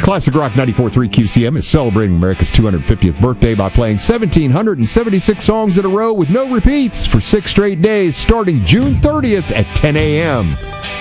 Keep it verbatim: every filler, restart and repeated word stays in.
Classic Rock ninety-four point three Q C M is celebrating America's two hundred fiftieth birthday by playing one thousand seven hundred seventy-six songs in a row with no repeats for six straight days starting June thirtieth at ten a.m.